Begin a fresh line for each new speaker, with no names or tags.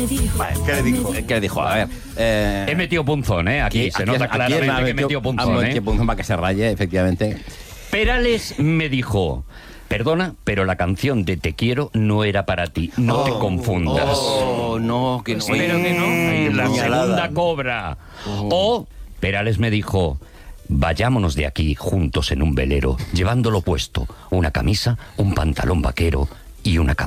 Vale, ¿qué le dijo?
¿Qué le dijo? A ver.
He metido punzón, ¿eh? Aquí se nota claramente que he metido punzón, ¿eh?
punzón para que se raye, efectivamente.
Perales me dijo: perdona, pero la canción de Te quiero no era para ti. No te confundas.
Oh, no, que no.
Espero que no.
Ahí la
puñalada.
segunda cobra. O Perales me dijo: vayámonos de aquí juntos en un velero, llevándolo puesto, una camisa, un pantalón vaquero y una